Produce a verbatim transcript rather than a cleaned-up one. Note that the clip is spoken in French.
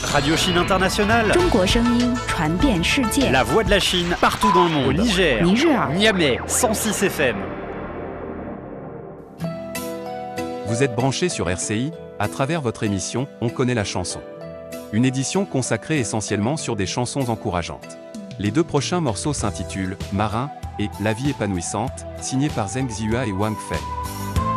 Radio Chine Internationale. 中国声音传遍世界。 La voix de la Chine partout dans le monde. Au Niger, 尼日尔 Niamey, cent six F M. Vous êtes branchés sur R C I, à travers votre émission On connaît la chanson. Une édition consacrée essentiellement sur des chansons encourageantes. Les deux prochains morceaux s'intitulent Marin et La vie épanouissante, signés par Zheng Ziyue et Wang Fei.